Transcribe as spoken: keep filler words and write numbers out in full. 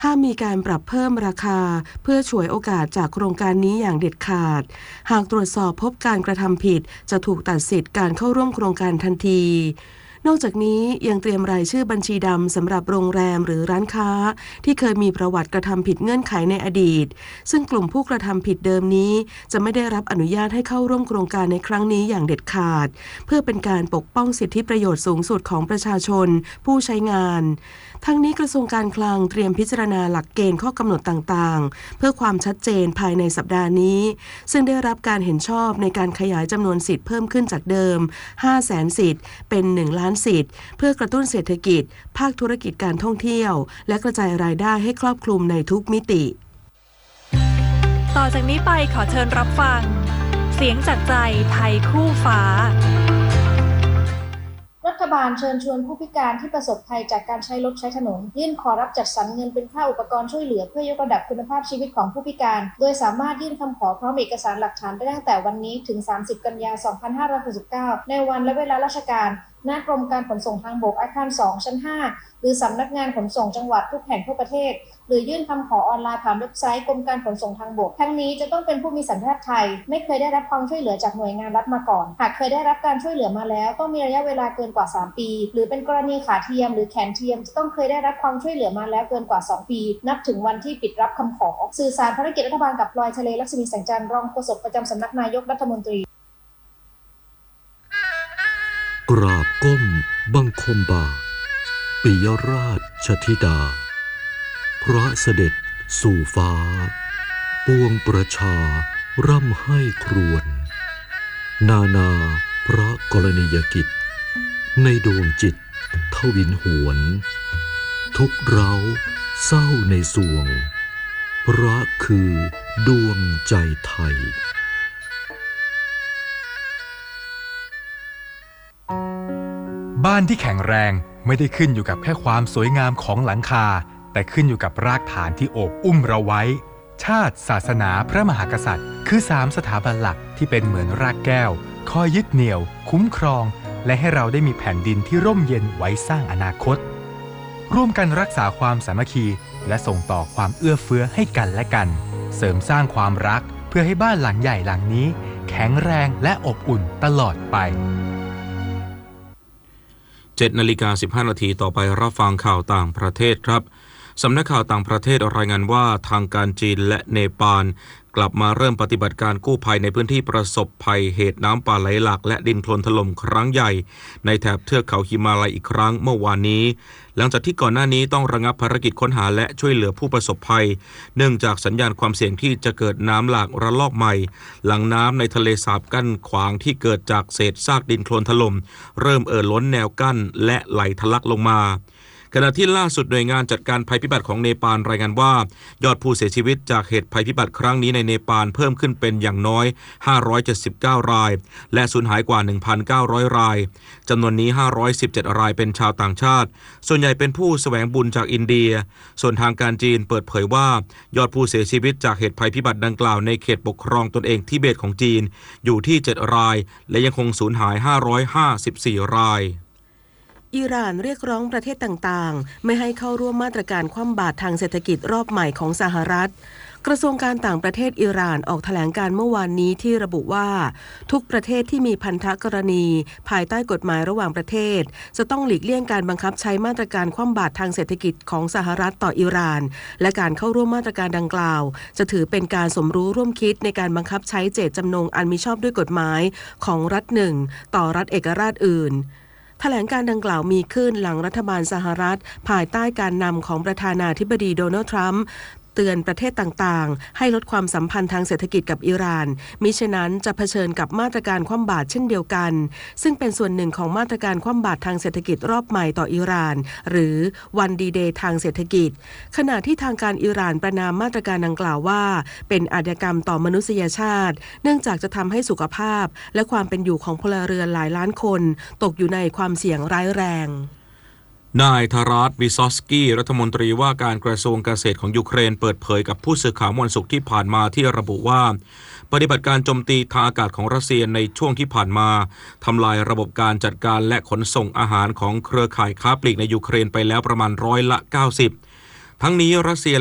ห้ามมีการปรับเพิ่มราคาเพื่อฉวยโอกาสจากโครงการนี้อย่างเด็ดขาดหากตรวจสอบพบการกระทำผิดจะถูกตัดสิทธิ์การเข้าร่วมโครงการทันทีนอกจากนี้ยังเตรียมรายชื่อบัญชีดำสำหรับโรงแรมหรือร้านค้าที่เคยมีประวัติกระทำผิดเงื่อนไขในอดีตซึ่งกลุ่มผู้กระทำผิดเดิมนี้จะไม่ได้รับอนุญาตให้เข้าร่วมโครงการในครั้งนี้อย่างเด็ดขาดเพื่อเป็นการปกป้องสิทธิประโยชน์สูงสุดของประชาชนผู้ใช้งานทั้งนี้กระทรวงการคลังเตรียมพิจารณาหลักเกณฑ์ข้อกำหนดต่างๆเพื่อความชัดเจนภายในสัปดาห์นี้ซึ่งได้รับการเห็นชอบในการขยายจำนวนสิทธิ์เพิ่มขึ้นจากเดิม ห้าแสน สิทธิ์เป็น หนึ่ง ล้านสิทธิ์เพื่อกระตุ้นเศรษฐกิจภาคธุรกิจการท่องเที่ยวและกระจายรายได้ให้ครอบคลุมในทุกมิติต่อจากนี้ไปขอเชิญรับฟังเสียงจากใจไทยคู่ฟ้ารัฐบาลเชิญชวนผู้พิการที่ประสบภัยจากการใช้รถใช้ถนนยื่นขอรับจัดสรรเงินเป็นค่าอุปกรณ์ช่วยเหลือเพื่อยกระดับคุณภาพชีวิตของผู้พิการโดยสามารถยื่นคำขอพร้อมเอกสารหลักฐานได้ตั้งแต่วันนี้ถึงสามสิบกันยายนสองพันห้าร้อยหกสิบเก้าในวันและเวลาราชการณกรมการขนส่งทางบกอาคารสองชั้นห้าหรือสำนักงานขนส่งจังหวัดทุกแห่งทั่วประเทศหรือยื่นคำขอออนไลน์ผ่านเว็บไซต์กรมการขนส่งทางบกทั้งนี้จะต้องเป็นผู้มีสัญชาติไทยไม่เคยได้รับความช่วยเหลือจากหน่วยงานรัฐมาก่อนหากเคยได้รับการช่วยเหลือมาแล้วต้องมีระยะเวลาเกินกว่าสามปีหรือเป็นกรณีขาเทียมหรือแขนเทียมจะต้องเคยได้รับความช่วยเหลือมาแล้วเกินกว่าสองปีนับถึงวันที่ปิดรับคำขอสื่อสารภารกิจรัฐบาลกับพลอยทะเลลักษมีแสงจันทร์รองโฆษกประจำสำนักนายกรัฐมนตรีกราบก้มบังคมบาทปิยราชธิดาพระเสด็จสู่ฟ้าปวงประชาร่ำให้ครวญนานาพระกรณียกิจในดวงจิตทวินหวนทุกเร้าเศร้าในสวงพระคือดวงใจไทยบ้านที่แข็งแรงไม่ได้ขึ้นอยู่กับแค่ความสวยงามของหลังคาแต่ขึ้นอยู่กับรากฐานที่โอบอุ้มเราไว้ชาติศาสนาพระมหากษัตริย์คือสามสถาบันหลักที่เป็นเหมือนรากแก้วคอยยึดเหนี่ยวคุ้มครองและให้เราได้มีแผ่นดินที่ร่มเย็นไว้สร้างอนาคตร่วมกันรักษาความสามัคคีและส่งต่อความเอื้อเฟื้อให้กันและกันเสริมสร้างความรักเพื่อให้บ้านหลังใหญ่หลังนี้แข็งแรงและอบอุ่นตลอดไปเจ็ดนาฬิกาสิบห้านาทีต่อไปรับฟังข่าวต่างประเทศครับสำนักข่าวต่างประเทศรายงานว่าทางการจีนและเนปาลกลับมาเริ่มปฏิบัติการกู้ภัยในพื้นที่ประสบภัยเหตุน้ำป่าไหลหลากและดินโคลนถล่มครั้งใหญ่ในแถบเทือกเขาหิมาลัยอีกครั้งเมื่อวานนี้หลังจากที่ก่อนหน้านี้ต้องระงับภารกิจค้นหาและช่วยเหลือผู้ประสบภัยเนื่องจากสัญญาณความเสี่ยงที่จะเกิดน้ำหลากระลอกใหม่หลังน้ำในทะเลสาบกั้นขวางที่เกิดจากเศษซากดินโคลนถล่มเริ่มเอ่อล้นแนวกั้นและไหลทะลักลงมาขณะที่ล่าสุดหน่วยงานจัดการภัยพิบัติของเนปาลรายงานว่ายอดผู้เสียชีวิตจากเหตุภัยพิบัติครั้งนี้ในเนปาลเพิ่มขึ้นเป็นอย่างน้อยห้าร้อยเจ็ดสิบเก้ารายและสูญหายกว่า หนึ่งพันเก้าร้อย รายจำนวนนี้ห้าร้อยสิบเจ็ดรายเป็นชาวต่างชาติส่วนใหญ่เป็นผู้แสวงบุญจากอินเดียส่วนทางการจีนเปิดเผยว่ายอดผู้เสียชีวิตจากเหตุภัยพิบัติดังกล่าวในเขตปกครองตนเองทิเบตของจีนอยู่ที่เจ็ดรายและยังคงสูญหายห้าร้อยห้าสิบสี่รายอิหร่านเรียกร้องประเทศต่างๆไม่ให้เข้าร่วมมาตรการคว่ำบาตรทางเศรษฐกิจรอบใหม่ของสหรัฐกระทรวงการต่างประเทศอิหร่านออกแถลงการเมื่อวานนี้ที่ระบุว่าทุกประเทศที่มีพันธกรณีภายใต้กฎหมายระหว่างประเทศจะต้องหลีกเลี่ยงการบังคับใช้มาตรการคว่ำบาตรทางเศรษฐกิจของสหรัฐต่ออิหร่านและการเข้าร่วมมาตรการดังกล่าวจะถือเป็นการสมรู้ร่วมคิดในการบังคับใช้เจตจำนงอันมิชอบด้วยกฎหมายของรัฐหนึ่งต่อรัฐเอกราชอื่นแถลงการดังกล่าวมีขึ้นหลังรัฐบาลสหรัฐภายใต้การนำของประธานาธิบดีโดนัลด์ทรัมป์เตือนประเทศต่างๆให้ลดความสัมพันธ์ทางเศรษฐกิจกับอิหร่านมิฉะนั้นจะเผชิญกับมาตรการคว่ำบาตรเช่นเดียวกันซึ่งเป็นส่วนหนึ่งของมาตรการคว่ำบาตรทางเศรษฐกิจรอบใหม่ต่ออิหร่านหรือวันดีเดย์ทางเศรษฐกิจขณะที่ทางการอิหร่านประนามมาตรการดังกล่าวว่าเป็นอาชญากรรมต่อมนุษยชาติเนื่องจากจะทำให้สุขภาพและความเป็นอยู่ของพลเรือนหลายล้านคนตกอยู่ในความเสี่ยงร้ายแรงนายทาราส วิซอสกี้รัฐมนตรีว่าการกระทรวงเกษตรของยูเครนเปิดเผยกับผู้สื่อข่าววันศุกร์ที่ผ่านมาที่ระบุว่าปฏิบัติการโจมตีทางอากาศของรัสเซียในช่วงที่ผ่านมาทำลายระบบการจัดการและขนส่งอาหารของเครือข่ายค้าปลีกในยูเครนไปแล้วประมาณร้อยละเก้าสิบทั้งนี้รัสเซีย